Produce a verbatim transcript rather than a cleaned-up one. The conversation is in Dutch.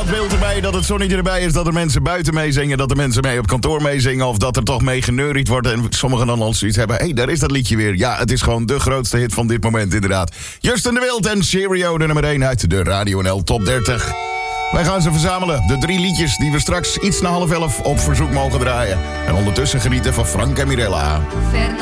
beeld erbij, dat het zonnetje erbij is, dat er mensen buiten meezingen, dat er mensen mee op kantoor meezingen, of dat er toch mee geneuried wordt en sommigen dan al zoiets hebben. Hé, hey, daar is dat liedje weer. Ja, het is gewoon de grootste hit van dit moment inderdaad. Justin de Wild en Cheerio, de nummer één uit de Radio N L Top dertig. Wij gaan ze verzamelen, de drie liedjes die we straks iets na half elf op verzoek mogen draaien. En ondertussen genieten van Frank en Mirella.